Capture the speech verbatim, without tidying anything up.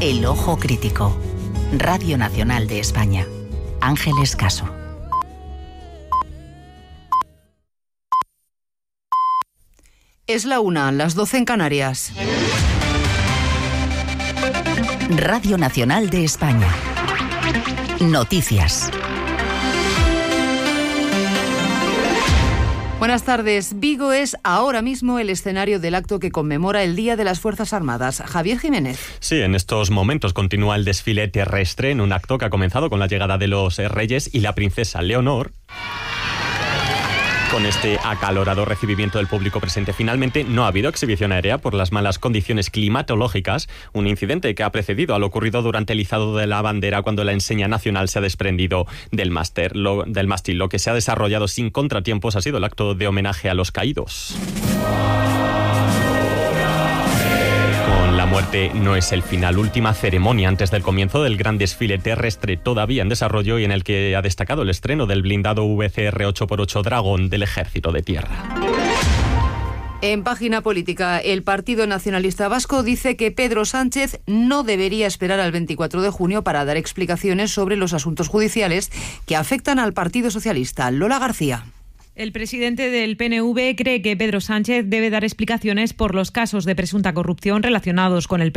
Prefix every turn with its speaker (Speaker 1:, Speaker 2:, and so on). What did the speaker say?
Speaker 1: El Ojo Crítico. Radio Nacional de España. Ángeles Caso.
Speaker 2: Es la una, las doce en Canarias.
Speaker 1: Radio Nacional de España. Noticias.
Speaker 2: Buenas tardes. Vigo es ahora mismo el escenario del acto que conmemora el Día de las Fuerzas Armadas. Javier Jiménez.
Speaker 3: Sí, en estos momentos continúa el desfile terrestre en un acto que ha comenzado con la llegada de los reyes y la princesa Leonor. Con este acalorado recibimiento del público presente, finalmente no ha habido exhibición aérea por las malas condiciones climatológicas, un incidente que ha precedido a lo ocurrido durante el izado de la bandera cuando la enseña nacional se ha desprendido del, máster, lo, del mástil. Lo que se ha desarrollado sin contratiempos ha sido el acto de homenaje a los caídos. La muerte no es el final. Última ceremonia antes del comienzo del gran desfile terrestre todavía en desarrollo y en el que ha destacado el estreno del blindado V C R ocho por ocho Dragón del Ejército de Tierra.
Speaker 2: En página política, el Partido Nacionalista Vasco dice que Pedro Sánchez no debería esperar al veinticuatro de junio para dar explicaciones sobre los asuntos judiciales que afectan al Partido Socialista. Lola García.
Speaker 4: El presidente del P N V cree que Pedro Sánchez debe dar explicaciones por los casos de presunta corrupción relacionados con el